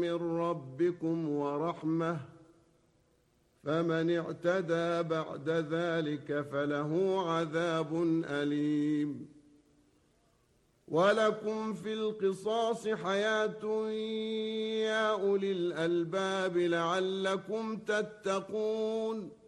من ربكم ورحمة، فمن اعتدى بعد ذلك فله عذاب أليم. ولكم في القصاص حياة يا أولي الألباب لعلكم تتقون.